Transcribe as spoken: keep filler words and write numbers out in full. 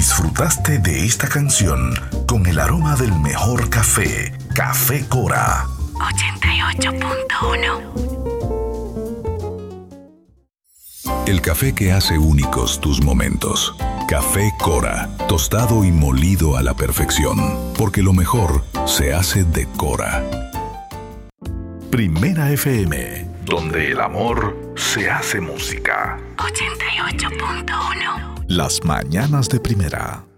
Disfrutaste de esta canción con el aroma del mejor café, Café Cora. ochenta y ocho punto uno. El café que hace únicos tus momentos. Café Cora, tostado y molido a la perfección, porque lo mejor se hace de Cora. Primera F M, donde el amor se hace música. ochenta y ocho punto uno. Las mañanas de Primera.